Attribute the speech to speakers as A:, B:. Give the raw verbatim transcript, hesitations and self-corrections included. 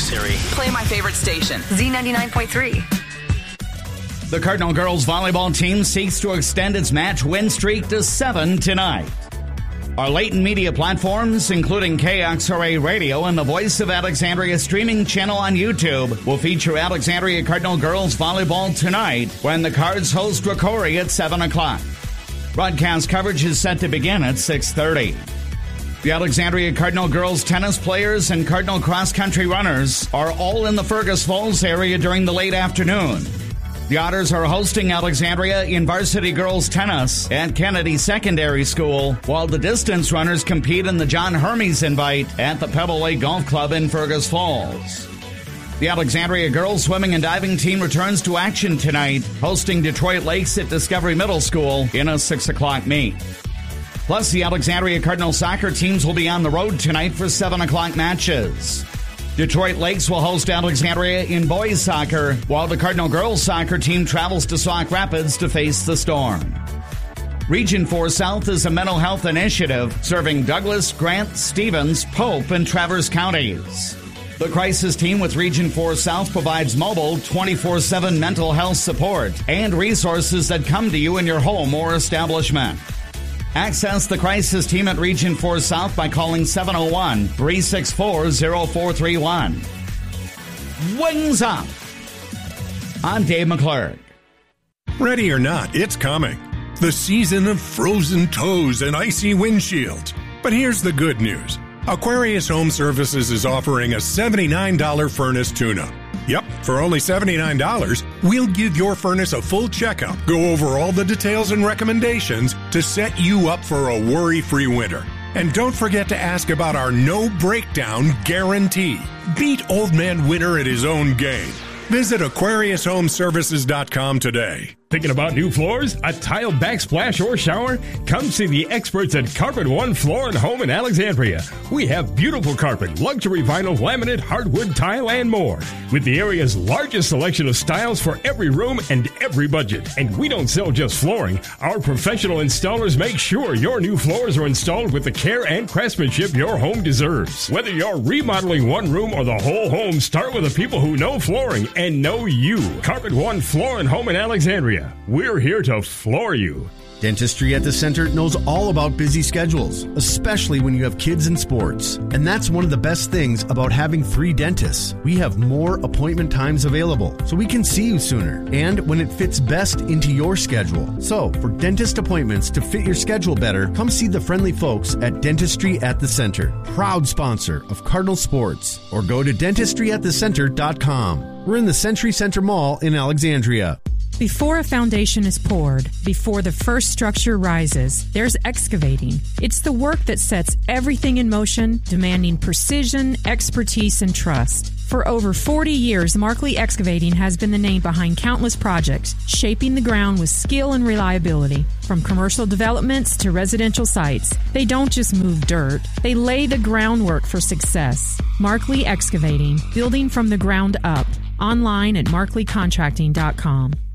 A: Siri.
B: Play my favorite station, Z ninety-nine point three.
C: The Cardinal girls volleyball team seeks to extend its match win streak to seven tonight. Our Leighton media platforms, including K X R A Radio and the Voice of Alexandria streaming channel on YouTube, will feature Alexandria Cardinal girls volleyball tonight when the Cards host Rocori at seven o'clock. Broadcast coverage is set to begin at six thirty. The Alexandria Cardinal girls tennis players and Cardinal cross-country runners are all in the Fergus Falls area during the late afternoon. The Otters are hosting Alexandria in varsity girls tennis at Kennedy Secondary School, while the distance runners compete in the John Hermes Invite at the Pebble Lake Golf Club in Fergus Falls. The Alexandria girls swimming and diving team returns to action tonight, hosting Detroit Lakes at Discovery Middle School in a six o'clock meet. Plus, the Alexandria Cardinal soccer teams will be on the road tonight for seven o'clock matches. Detroit Lakes will host Alexandria in boys soccer, while the Cardinal girls soccer team travels to Sauk Rapids to face the Storm. Region four South is a mental health initiative serving Douglas, Grant, Stevens, Pope, and Traverse counties. The crisis team with Region four South provides mobile twenty-four seven mental health support and resources that come to you in your home or establishment. Access the crisis team at Region four South by calling seven oh one, three six four, oh four three one. Wings Up! I'm Dave McClurg.
D: Ready or not, it's coming. The season of frozen toes and icy windshields. But here's the good news. Aquarius Home Services is offering a seventy-nine dollars furnace tune-up. Yep, for only seventy-nine dollars, we'll give your furnace a full checkup, go over all the details and recommendations to set you up for a worry-free winter. And don't forget to ask about our no breakdown guarantee. Beat Old Man Winter at his own game. Visit Aquarius Home Services dot com today.
E: Thinking about new floors, a tile backsplash or shower? Come see the experts at Carpet One Floor and Home in Alexandria. We have beautiful carpet, luxury vinyl, laminate, hardwood, tile, and more. With the area's largest selection of styles for every room and every budget. And we don't sell just flooring. Our professional installers make sure your new floors are installed with the care and craftsmanship your home deserves. Whether you're remodeling one room or the whole home, start with the people who know flooring and know you. Carpet One Floor and Home in Alexandria. We're here to floor you.
F: Dentistry at the Center knows all about busy schedules, especially when you have kids in sports. And that's one of the best things about having three dentists. We have more appointment times available, so we can see you sooner and when it fits best into your schedule. So, for dentist appointments to fit your schedule better, come see the friendly folks at Dentistry at the Center, proud sponsor of Cardinal Sports, or go to dentistry at the center dot com. We're in the Century Center Mall in Alexandria.
G: Before a foundation is poured, before the first structure rises, there's excavating. It's the work that sets everything in motion, demanding precision, expertise, and trust. For over forty years, Markley Excavating has been the name behind countless projects, shaping the ground with skill and reliability. From commercial developments to residential sites, they don't just move dirt, they lay the groundwork for success. Markley Excavating, building from the ground up. Online at markley contracting dot com.